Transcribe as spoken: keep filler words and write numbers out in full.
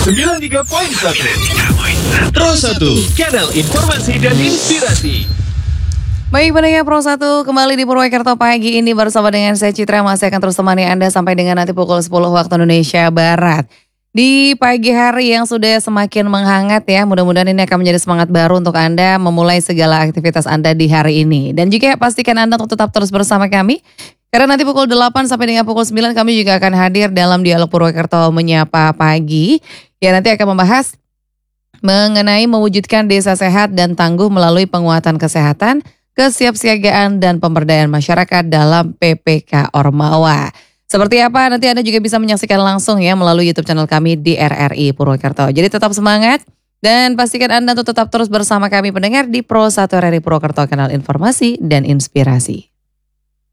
sembilan puluh tiga koma satu Pro satu, channel informasi dan inspirasi. Baik pendengar Pro satu, kembali di Purwokerto pagi ini bersama dengan saya Citra, masih akan terus temani Anda sampai dengan nanti pukul sepuluh waktu Indonesia Barat. Di pagi hari yang sudah semakin menghangat ya, mudah-mudahan ini akan menjadi semangat baru untuk Anda memulai segala aktivitas Anda di hari ini. Dan juga pastikan Anda untuk tetap terus bersama kami, karena nanti pukul delapan sampai dengan pukul sembilan kami juga akan hadir dalam Dialog Purwokerto Menyapa Pagi. Ya, nanti akan membahas mengenai mewujudkan desa sehat dan tangguh melalui penguatan kesehatan, kesiapsiagaan dan pemberdayaan masyarakat dalam P P K Ormawa. Seperti apa nanti Anda juga bisa menyaksikan langsung ya melalui YouTube channel kami di R R I Purwokerto. Jadi tetap semangat dan pastikan Anda untuk tetap terus bersama kami pendengar di Pro satu R R I Purwokerto, kanal informasi dan inspirasi.